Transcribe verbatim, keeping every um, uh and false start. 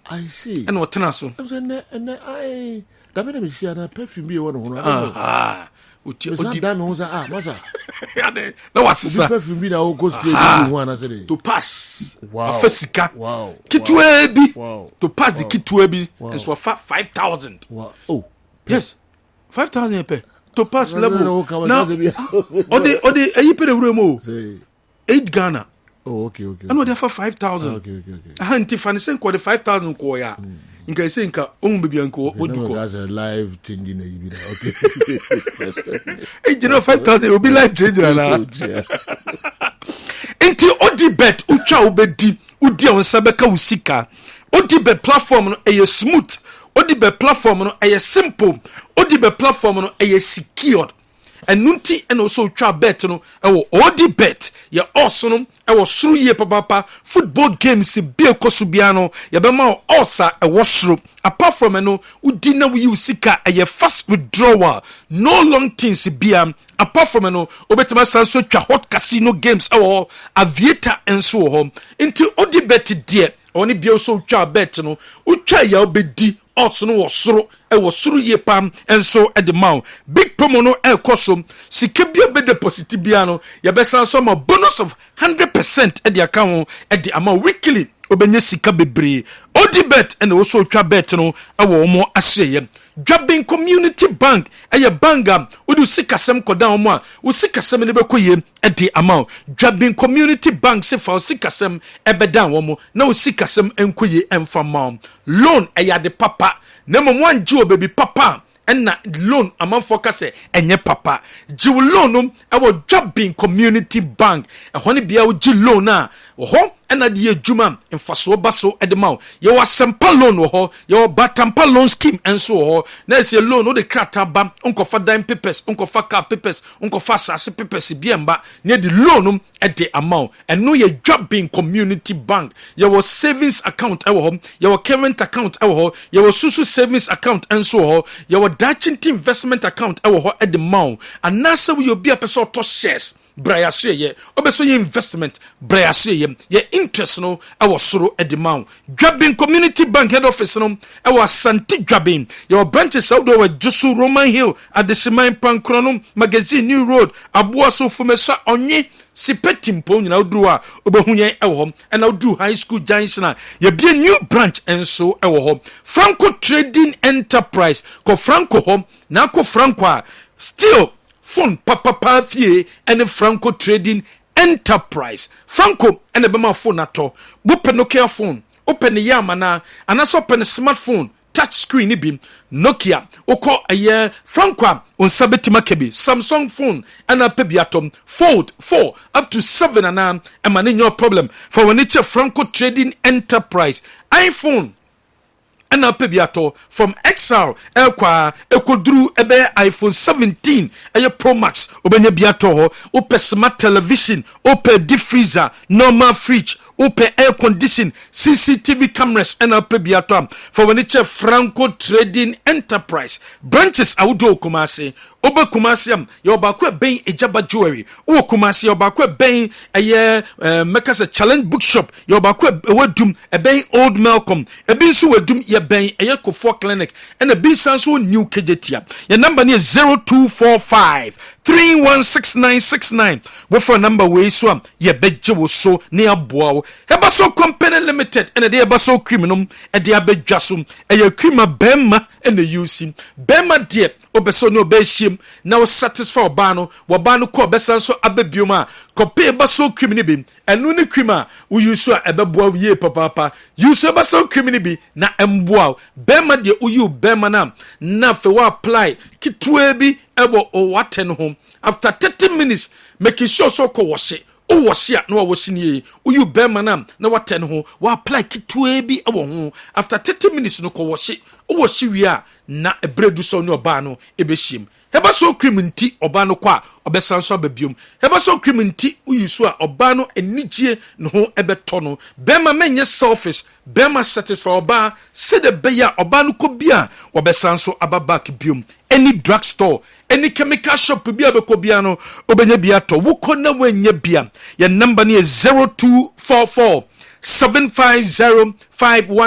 I see. And what tenaso? And I Gabina be share na perfume bi won ho. Ah. Uti odi da me ho sa ah masa. Na wasisa. Perfume bi na wo go stage bi ho ana say. To pass. Wow. Afasika. Wow. Kitwe bi. Wow. To pass the kitwe bi and so five thousand. Wow. Oh. Yes. five thousand per. To pass level. Now, odi odi eyi pe de wure mo. Say eight Ghana. Oh, okay, okay. And what for five thousand? Okay, okay, okay. Ah, nti fa ne sen ko de five thousand ko ya. Nka say nka ohun bebi anko oduko. That's a life changing e bi na. Okay. Eh, you know five thousand will be life changing na. Nti odi bet utwa obedi, udi on sabeka usika. Odi bet platform no e smooth. Odi bet platform no e simple. Odi bet platform no e secured. And nunti and also try bet no ewo odi bet ya awesome ewo suru ye papa football games be kosubiano ya be ma osa ewo suru apart from no udi na we use sika e fast withdrawal no long things bia apart from no obetima sanso twa hot casino games ewo aviator enso ho nti odi bet die oni bia so twa bet no utwa ya obedi also no wasoro e wasoro ye pam enso e de maw big promo no e kosom sika bia be deposit bia no ya be san so ma bonus of one hundred percent e de account e de ama weekly obenye sika bebre odi bet and also twa bet no e wo mo aseye Dwabin Community Bank eye banga udu sikasem koda omo a usikasem ne bekoye e de ama Dwabin Community Bank se fa usikasem e beda wo na usikasem enkoye emfa ma loan eye de papa na mo wanji obebi papa enna loan amanfo kase enye papa jiw loan um ewo Dwabin Community Bank e hone bia wo ji loan a ho ena de adwuma mfaso baso edema ye wa sempa loan wo ho ye wa batampa loan scheme enso ho na ese loan no de krata ba onkofa dime papers onkofa car papers onkofa asase papers biemba ne de loan um e de amount eno ye Dwabin Community Bank ye wa savings account e wo ho ye wa current account e wo ho ye wa susu savings account enso ho ye wa dachinti investment account e wo ho e de maw anasa we obi a person to shares Braya ye obeso ye investment braya ye ye interest no e wo soro e de maw Dwabin Community Bank head office no e wo Asante Dwabin your branches out there Josu Roman Hill at the Seman Pankrono Magazine New Road Abua so fumesa onye sipetimpo nyina oduru a obehuyen e wo hom e na oduru high school giants na ye be new branch enso e wo hom Franco Trading Enterprise ko Franco hom na ko Franco a still phone papa pa fie and Franco Trading Enterprise Franco and the bema phone ato bupe Nokia phone open the yamana and also open a smartphone touch screen ibim Nokia oko aye Franco on sabetima kebi Samsung phone and a pebiatom fold four up to seven and nine and man no problem for when it's a Franco Trading Enterprise iPhone and a pebiato from X R Elqua Ekodru ebe iPhone seventeen a Pro Max obenye biato ho ope smart television ope deep freezer normal fridge ope air condition C C T V cameras and a pebiato for when it's a Franco Trading Enterprise branches audo Kumasi oba Kumasi am your bakwe ben ejaba jewelry o Kumasi your bakwe ben a year make a challenge bookshop your bakwe wedum a ben old Malcolm a bin so wedum ye ben a year for clinic and a bin so new kejetia your number is zero two four five three one six nine six nine what for number way so ye beje wo so near boa heba so company limited and a eba so criminal and the abedjasum a ye crima bema and the using bema dear obeso no beshim now satisfy obano wabano ko besan so abebioma ko pay baso criminal bi enu ne crima wo use a ebeboa ye papa papa use baso criminal bi na emboa bema de uyu bema na na fe wa apply kitwe bi ebo o waten home after thirty minutes making sure so ko wash o wash ya no wash ni uyu bema na na waten ho wa apply kitwe bi ebo ho after thirty minutes no ko wash o wash wi a na ebredu so no oba no ebeshim heba so kriminti oba no kwa obesan so ababiom heba so kriminti uyusu a oba no enigye no ho ebeto no bema menye selfish bema satisfy oba se de beya oba no ko bia obesan so ababak biom any drug store any chemical shop bia be ko bia no obenya bia to wo ko na wanya bia your number is zero two four four seven five zero five one